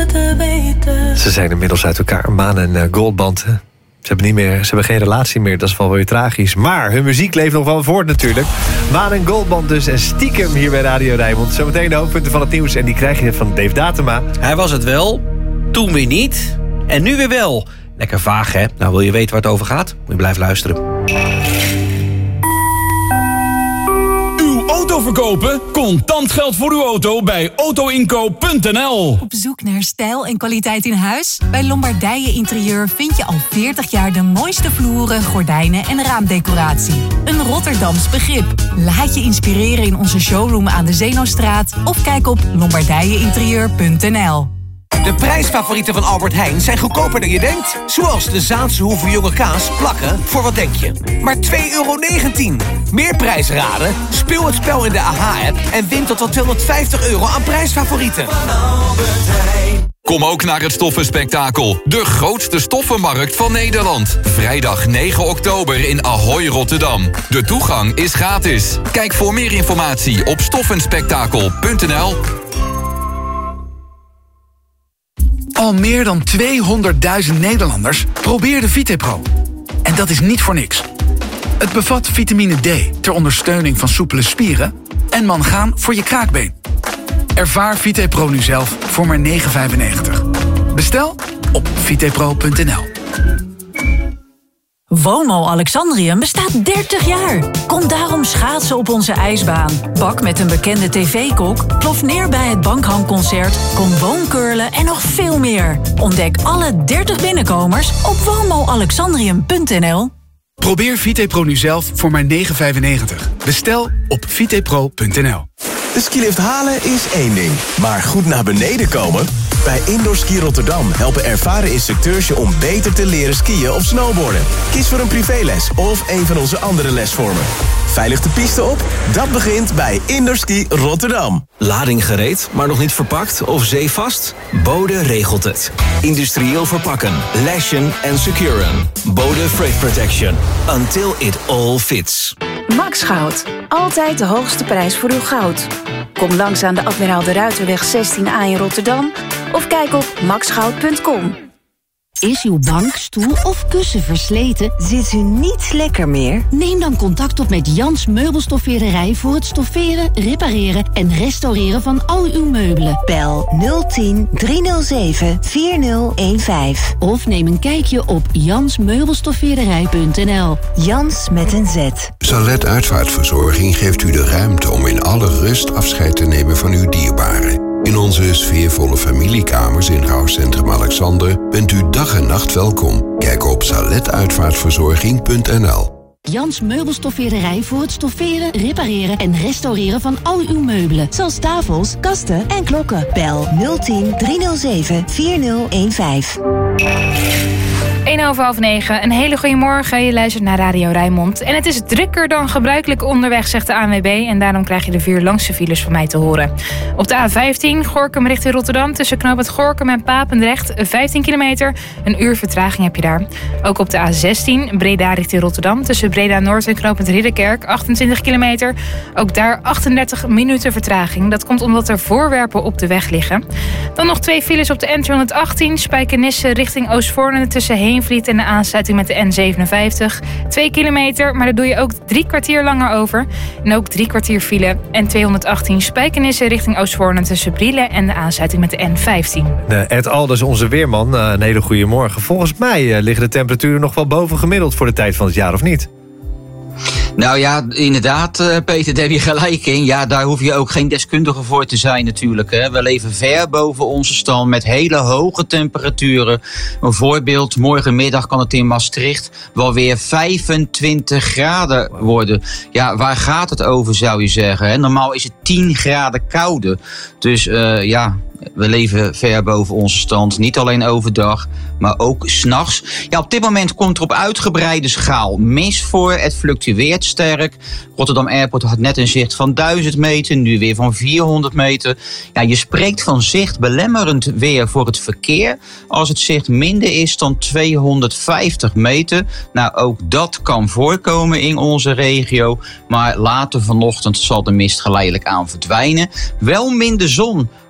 laten weten. Ze zijn inmiddels uit elkaar, Maan en Goldband. Ze hebben geen relatie meer, dat is wel weer tragisch. Maar hun muziek leeft nog wel voort natuurlijk. Maan en Goldband dus en stiekem hier bij Radio Rijnmond. Zometeen de hoofdpunten van het nieuws en die krijg je van Dave Datema. Hij was het wel, toen weer niet en nu weer wel. Lekker vaag, hè? Nou, wil je weten waar het over gaat? Moet je blijven luisteren. Auto verkopen? Contant geld voor uw auto bij autoinkoop.nl. Op zoek naar stijl en kwaliteit in huis? Bij Lombardije Interieur vind je al 40 jaar de mooiste vloeren, gordijnen en raamdecoratie. Een Rotterdams begrip. Laat je inspireren in onze showroom aan de Zeenostraat of kijk op lombardijeinterieur.nl. De prijsfavorieten van Albert Heijn zijn goedkoper dan je denkt. Zoals de Zaanse Hoeve Jonge Kaas plakken voor wat denk je? Maar €2,19. Meer prijs raden? Speel het spel in de AH-app en win tot wel €250 aan prijsfavorieten. Kom ook naar het Stoffenspektakel, de grootste stoffenmarkt van Nederland. Vrijdag 9 oktober in Ahoy, Rotterdam. De toegang is gratis. Kijk voor meer informatie op stoffenspektakel.nl. Al meer dan 200.000 Nederlanders probeerden VitePro. En dat is niet voor niks. Het bevat vitamine D ter ondersteuning van soepele spieren en mangaan voor je kraakbeen. Ervaar VitePro nu zelf voor maar €9,95. Bestel op vitepro.nl. Woonmol Alexandrium bestaat 30 jaar. Kom daarom schaatsen op onze ijsbaan. Bak met een bekende tv-kok, plof neer bij het Bankhangconcert, kom woonkurlen en nog veel meer. Ontdek alle 30 binnenkomers op woonmolalexandrium.nl. Probeer VitePro nu zelf voor maar €9,95. Bestel op vitepro.nl. De skilift halen is één ding, maar goed naar beneden komen? Bij Indoor Ski Rotterdam helpen ervaren instructeurs je om beter te leren skiën of snowboarden. Kies voor een privéles of een van onze andere lesvormen. Veilig de piste op? Dat begint bij Indoor Ski Rotterdam. Lading gereed, maar nog niet verpakt of zeevast? Bode regelt het. Industrieel verpakken, lashen en securen. Bode Freight Protection. Until it all fits. Max Goud. Altijd de hoogste prijs voor uw goud. Kom langs aan de Admiraal de Ruiterweg 16A in Rotterdam of kijk op maxgoud.com. Is uw bank, stoel of kussen versleten? Zit u niet lekker meer? Neem dan contact op met Jans Meubelstoffeerderij voor het stofferen, repareren en restaureren van al uw meubelen. Bel 010 307 4015. Of neem een kijkje op jansmeubelstoffeerderij.nl. Jans met een Z. Salet Uitvaartverzorging geeft u de ruimte om in alle rust afscheid te nemen van uw dierbaren. In onze sfeervolle familiekamers in rouwcentrum Alexander bent u dag en nacht welkom. Kijk op saletuitvaartverzorging.nl. Jans Meubelstoffeerderij voor het stofferen, repareren en restaureren van al uw meubelen. Zoals tafels, kasten en klokken. Bel 010 307 4015. 9:08. Een hele goede morgen. Je luistert naar Radio Rijnmond. En het is drukker dan gebruikelijk onderweg, zegt de ANWB. En daarom krijg je de 4 langste files van mij te horen. Op de A15, Gorinchem richting Rotterdam. Tussen knooppunt Gorinchem en Papendrecht. 15 kilometer. Een uur vertraging heb je daar. Ook op de A16, Breda richting Rotterdam. Tussen Breda Noord en knooppunt Ridderkerk. 28 kilometer. Ook daar 38 minuten vertraging. Dat komt omdat er voorwerpen op de weg liggen. Dan nog 2 files op de N218. Spijkenisse richting Oostvoorne. Tussen Heenvliet en de aansluiting met de N57. 2 kilometer, maar daar doe je ook 3 kwartier langer over. En ook 3 kwartier file. N218 Spijkenisse richting Oostvoorne tussen Brielen en de aansluiting met de N15. Ed Alders, onze weerman, een hele goede morgen. Volgens mij liggen de temperaturen nog wel boven gemiddeld voor de tijd van het jaar, of niet? Nou ja, inderdaad, Peter, daar heb je gelijk in. Ja, daar hoef je ook geen deskundige voor te zijn natuurlijk. Hè. We leven ver boven onze stand met hele hoge temperaturen. Een voorbeeld, morgenmiddag kan het in Maastricht wel weer 25 graden worden. Ja, waar gaat het over, zou je zeggen? Hè? Normaal is het 10 graden kouder. Dus ja... We leven ver boven onze stand, niet alleen overdag, maar ook 's nachts. Ja, op dit moment komt er op uitgebreide schaal mist voor. Het fluctueert sterk. Rotterdam Airport had net een zicht van 1000 meter, nu weer van 400 meter. Ja, je spreekt van zichtbelemmerend weer voor het verkeer als het zicht minder is dan 250 meter. Nou, ook dat kan voorkomen in onze regio. Maar later vanochtend zal de mist geleidelijk aan verdwijnen. Wel minder zon.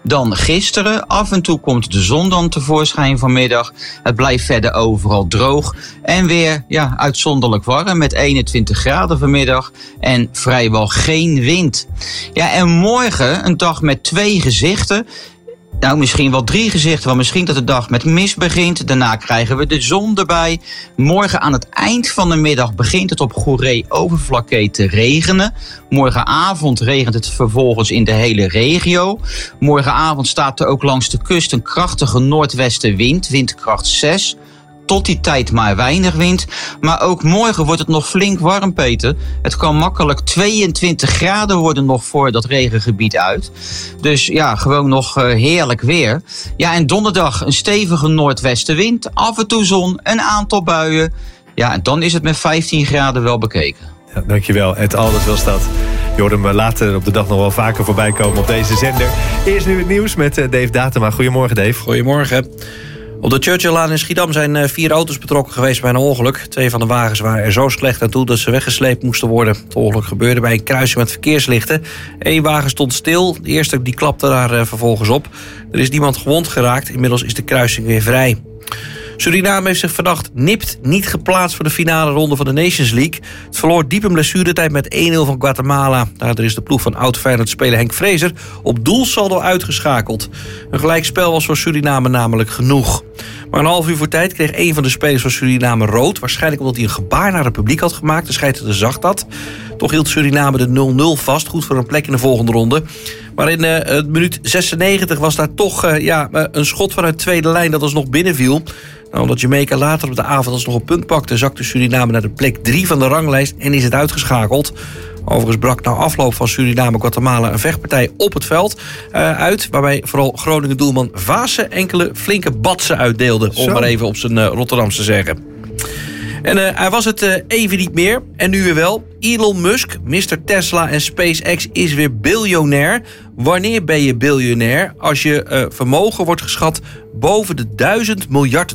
dan gisteren. Af en toe komt de zon dan tevoorschijn vanmiddag. Het blijft verder overal droog. En weer uitzonderlijk warm met 21 graden vanmiddag. En vrijwel geen wind. Ja, en morgen een dag met 2 gezichten. Nou, misschien wel 3 gezichten, want misschien dat de dag met mist begint. Daarna krijgen we de zon erbij. Morgen aan het eind van de middag begint het op Goeree-Overflakkee te regenen. Morgenavond regent het vervolgens in de hele regio. Morgenavond staat er ook langs de kust een krachtige noordwestenwind, windkracht 6. Tot die tijd maar weinig wind. Maar ook morgen wordt het nog flink warm, Peter. Het kan makkelijk 22 graden worden nog voor dat regengebied uit. Dus ja, gewoon nog heerlijk weer. Ja, en donderdag een stevige noordwestenwind. Af en toe zon, een aantal buien. Ja, en dan is het met 15 graden wel bekeken. Ja, dankjewel, Ed Alders was dat. Je hoort hem later op de dag nog wel vaker voorbij komen op deze zender. Eerst nu het nieuws met Dave Datema. Goedemorgen, Dave. Goedemorgen. Op de Churchilllaan in Schiedam zijn 4 auto's betrokken geweest bij een ongeluk. 2 van de wagens waren er zo slecht aan toe dat ze weggesleept moesten worden. Het ongeluk gebeurde bij een kruising met verkeerslichten. 1 wagen stond stil, de eerste die klapte daar vervolgens op. Er is niemand gewond geraakt, inmiddels is de kruising weer vrij. Suriname heeft zich vannacht nipt niet geplaatst voor de finale ronde van de Nations League. Het verloor diep in blessuretijd met 1-0 van Guatemala. Daardoor is de ploeg van oud-Feyenoord-speler Henk Vrezer op doelsaldo uitgeschakeld. Een gelijkspel was voor Suriname namelijk genoeg. Maar een half uur voor tijd kreeg een van de spelers van Suriname rood. Waarschijnlijk omdat hij een gebaar naar het publiek had gemaakt. De scheidsrechter zag dat. Toch hield Suriname de 0-0 vast. Goed voor een plek in de volgende ronde. Maar in minuut 96 was daar toch een schot vanuit tweede lijn dat alsnog binnenviel. Nou, omdat Jamaica later op de avond alsnog een punt pakte, zakte Suriname naar de plek 3 van de ranglijst en is het uitgeschakeld. Overigens brak na afloop van Suriname-Guatemala een vechtpartij op het veld uit, waarbij vooral Groningen-doelman Vaassen enkele flinke batsen uitdeelde, om maar even op zijn Rotterdamse te zeggen. En hij was het even niet meer. En nu weer wel. Elon Musk, Mr. Tesla en SpaceX is weer biljonair. Wanneer ben je biljonair? Als je vermogen wordt geschat boven de $1000 miljard.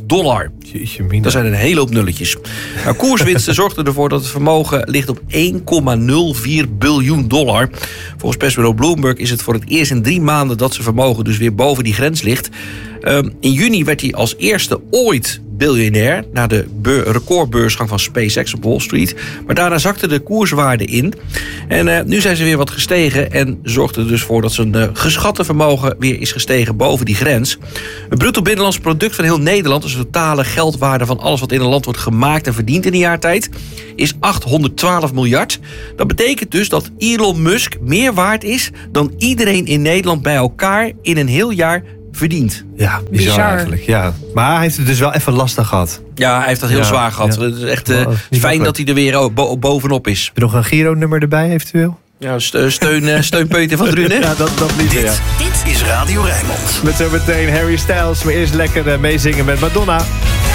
Dat zijn een hele hoop nulletjes. Nou, koerswinsten zorgden ervoor dat het vermogen ligt op $1,04 biljoen. Volgens persbureau Bloomberg is het voor het eerst in 3 maanden dat zijn vermogen dus weer boven die grens ligt. In juni werd hij als eerste ooit biljonair na de recordbeursgang van SpaceX op Wall Street. Maar daarna zakte de koerswaarde in. En nu zijn ze weer wat gestegen en zorgde er dus voor dat zijn geschatte vermogen weer is gestegen boven die grens. Het bruto binnenlands product van heel Nederland, dus de totale geldwaarde van alles wat in een land wordt gemaakt en verdiend in een jaar tijd, is 812 miljard. Dat betekent dus dat Elon Musk meer waard is dan iedereen in Nederland bij elkaar in een heel jaar verdient. Ja, bizar eigenlijk. Ja. Maar hij heeft het dus wel even lastig gehad. Ja, hij heeft dat heel zwaar gehad. Het is echt fijn dat hij er weer bovenop is. Heb je nog een Giro-nummer erbij eventueel? Ja, steun Peter van Drunen. Ja, dat liever, ja. Dit is Radio Rijnmond. Met zometeen Harry Styles, maar eerst lekker meezingen met Madonna.